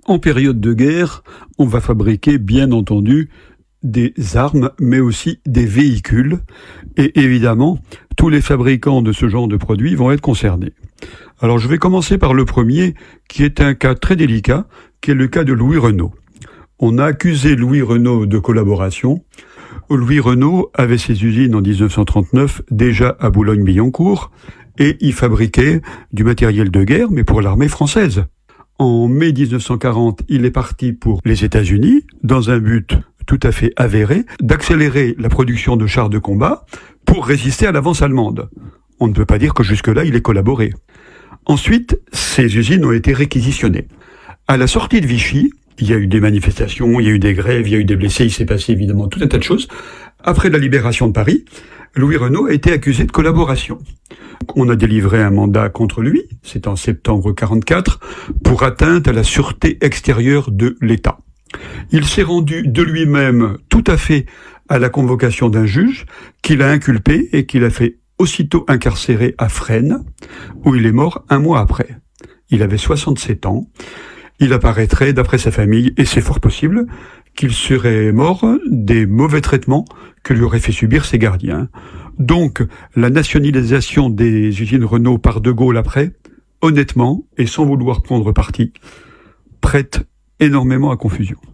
En période de guerre, on va fabriquer, bien entendu, des armes, mais aussi des véhicules. Et évidemment, tous les fabricants de ce genre de produits vont être concernés. Alors je vais commencer par le premier, qui est un cas très délicat, qui est le cas de Louis Renault. On a accusé Louis Renault de collaboration. Louis Renault avait ses usines en 1939 déjà à Boulogne-Billancourt et il fabriquait du matériel de guerre, mais pour l'armée française. En mai 1940, il est parti pour les États-Unis dans un but tout à fait avéré d'accélérer la production de chars de combat pour résister à l'avance allemande. On ne peut pas dire que jusque-là, il ait collaboré. Ensuite, ces usines ont été réquisitionnées. À la sortie de Vichy, il y a eu des manifestations, il y a eu des grèves, il y a eu des blessés, il s'est passé évidemment tout un tas de choses. Après la libération de Paris, Louis Renault a été accusé de collaboration. On a délivré un mandat contre lui, c'est en septembre 1944, pour atteinte à la sûreté extérieure de l'État. Il s'est rendu de lui-même tout à fait à la convocation d'un juge qu'il a inculpé et qu'il a fait aussitôt incarcérer à Fresnes, où il est mort un mois après. Il avait 67 ans. Il apparaîtrait, d'après sa famille, et c'est fort possible, qu'il serait mort des mauvais traitements que lui auraient fait subir ses gardiens. Donc, la nationalisation des usines Renault par De Gaulle après, honnêtement, et sans vouloir prendre parti, prête énormément à confusion.